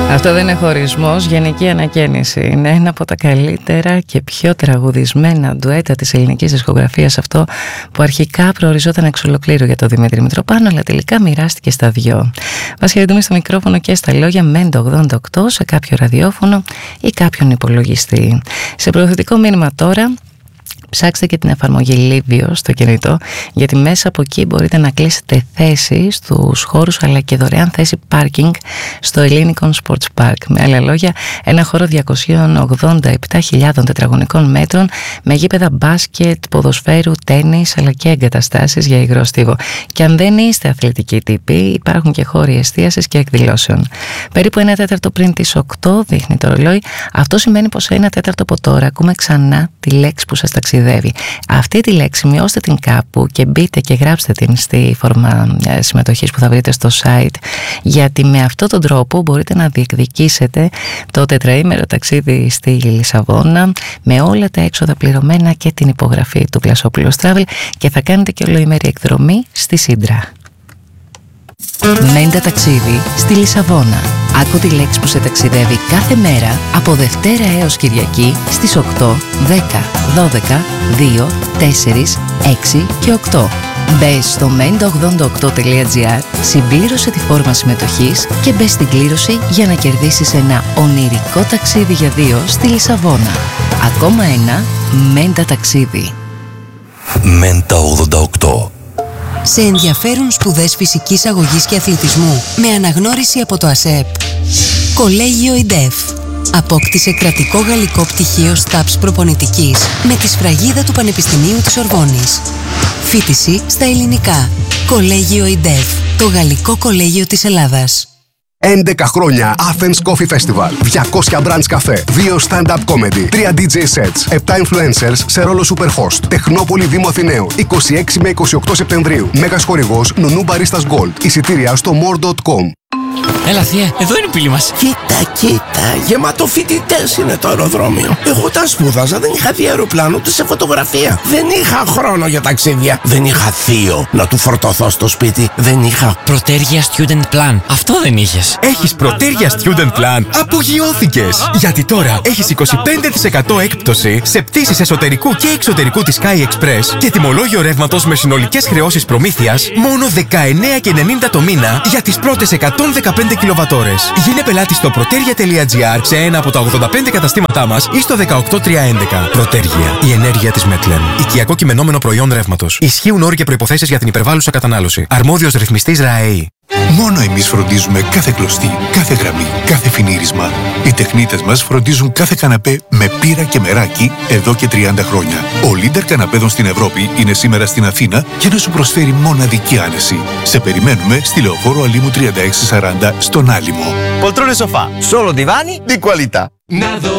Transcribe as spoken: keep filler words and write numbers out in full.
Αυτό δεν είναι χωρισμός, γενική ανακαίνιση. Είναι ένα από τα καλύτερα και πιο τραγουδισμένα ντουέτα της ελληνικής δισκογραφίας, αυτό που αρχικά προοριζόταν εξ ολοκλήρου για τον Δημήτρη Μητροπάνο, αλλά τελικά μοιράστηκε στα δυο. Βάσια Ρητούμη στο μικρόφωνο και στα λόγια, Μέντο ογδόντα οκτώ σε κάποιο ραδιόφωνο ή κάποιον υπολογιστή. Σε προωθητικό μήνυμα τώρα, ψάξτε και την εφαρμογή Livio στο κινητό, γιατί μέσα από εκεί μπορείτε να κλείσετε θέση στους χώρους αλλά και δωρεάν θέση πάρκινγκ στο Ελληνικών Sports Park. Με άλλα λόγια, ένα χώρο διακόσιες ογδόντα επτά χιλιάδες τετραγωνικών μέτρων με γήπεδα μπάσκετ, ποδοσφαίρου, τένις αλλά και εγκαταστάσεις για υγρό στίβο. Και αν δεν είστε αθλητικοί τύποι, υπάρχουν και χώροι εστίασης και εκδηλώσεων. Περίπου ένα τέταρτο πριν τις οκτώ δείχνει το ρολόι. Αυτό σημαίνει πως σε ένα τέταρτο από τώρα ακούμε ξανά τη λέξη που σας ταξιδεύει. Αυτή τη λέξη μειώστε την κάπου και μπείτε και γράψτε την στη φόρμα συμμετοχής που θα βρείτε στο site, γιατί με αυτόν τον τρόπο μπορείτε να διεκδικήσετε το τετραήμερο ταξίδι στη Λισαβόνα με όλα τα έξοδα πληρωμένα και την υπογραφή του Βλασόπουλος Travel, και θα κάνετε και ολοημερή εκδρομή στη Σύντρα. Μέντα ταξίδι στη Λισαβόνα. Άκου τη λέξη που σε ταξιδεύει κάθε μέρα από Δευτέρα έως Κυριακή στις οκτώ, δέκα, δώδεκα, δύο, τέσσερα, έξι και οκτώ. Μπες στο μέντα ογδόντα οκτώ τελεία τζι άρ, συμπλήρωσε τη φόρμα συμμετοχής και μπες στην κλήρωση για να κερδίσεις ένα ονειρικό ταξίδι για δύο στη Λισαβόνα. Ακόμα ένα Μέντα ταξίδι. Μέντα ογδόντα οκτώ. Σε ενδιαφέρουν σπουδές φυσικής αγωγής και αθλητισμού με αναγνώριση από το ΑΣΕΠ? Κολέγιο ΙΝΤΕΦ. Απόκτησε κρατικό γαλλικό πτυχίο ΣΤΑΠΣ προπονητικής με τη σφραγίδα του Πανεπιστημίου της Ορβόνης. Φοιτηση στα ελληνικά. Κολέγιο ΙΝΤΕΦ. Το γαλλικό κολέγιο της Ελλάδας. έντεκα χρόνια Athens Coffee Festival. διακόσια brands καφέ, δύο stand-up comedy, τρία ντι τζέι sets, επτά influencers σε ρόλο superhost. Τεχνόπολη Δήμου Αθηναίου, είκοσι έξι με είκοσι οκτώ Σεπτεμβρίου. Μέγας χορηγός Νονού Baristas Gold. Εισιτήρια στο more dot com. Έλα θεία, εδώ είναι η πύλη μας. Κοίτα, κοίτα, γεμάτο φοιτητές είναι το αεροδρόμιο. Εγώ όταν σπούδαζα δεν είχα δει αεροπλάνο ούτε σε φωτογραφία. Δεν είχα χρόνο για ταξίδια. Δεν είχα θείο να του φορτωθώ στο σπίτι. Δεν είχα Πρωτέργεια Student Plan. Αυτό δεν είχες. Έχεις Πρωτέργεια Student Plan. Απογειώθηκες! Γιατί τώρα έχεις είκοσι πέντε τοις εκατό έκπτωση σε πτήσεις εσωτερικού και εξωτερικού της Sky Express και τιμολόγιο ρεύματος με συνολικές χρεώσεις προμήθειας μόνο δεκαεννέα και ενενήντα το μήνα για τις πρώτες εκατόν δεκαπέντε κιλοβατόρες. Γίνε πελάτη στο πρωτέργεια τελεία τζι άρ σε ένα από τα ογδόντα πέντε καταστήματά μας ή στο δεκαοκτώ τριακόσια έντεκα. Πρωτέργεια. Η ενέργεια της Μέτλεν. Οικιακό κειμενόμενο προϊόν ρεύματος. Ισχύουν όροι και προϋποθέσεις για την υπερβάλλουσα κατανάλωση. Αρμόδιος ρυθμιστής ΡΑΕΗ. Μόνο εμείς φροντίζουμε κάθε κλωστή, κάθε γραμμή, κάθε φινίρισμα. Οι τεχνίτες μας φροντίζουν κάθε καναπέ με πύρα και μεράκι εδώ και τριάντα χρόνια. Ο Leader καναπέδων στην Ευρώπη είναι σήμερα στην Αθήνα για να σου προσφέρει μοναδική άνεση. Σε περιμένουμε στη Λεωφόρο Αλήμου τριάντα έξι σαράντα στον Άλυμο. Poltrone sofà, solo divani di qualità.